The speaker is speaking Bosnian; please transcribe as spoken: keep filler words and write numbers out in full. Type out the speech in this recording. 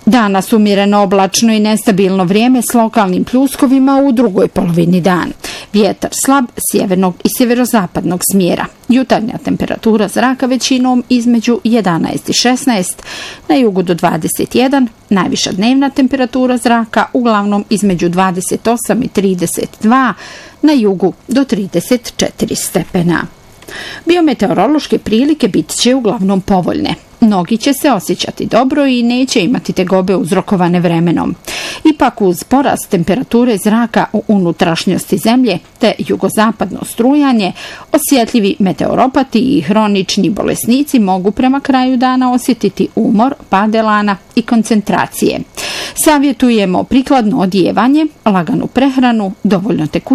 Danas umjereno oblačno i nestabilno vrijeme s lokalnim pljuskovima u drugoj polovini dana. Vjetar slab sjevernog i sjeverozapadnog smjera. Jutarnja temperatura zraka većinom između jedanaest i šesnaest, na jugu do dvadeset jedan, najviša dnevna temperatura zraka uglavnom između dvadeset osam i trideset dva, na jugu do trideset četiri stepena. Biometeorološke prilike bit će uglavnom povoljne. Mnogi će se osjećati dobro i neće imati tegobe uzrokovane vremenom. Ipak uz porast temperature zraka u unutrašnjosti zemlje te jugozapadno strujanje, osjetljivi meteoropati i hronični bolesnici mogu prema kraju dana osjetiti umor, pad elana i koncentracije. Savjetujemo prikladno odijevanje, laganu prehranu, dovoljno tekućine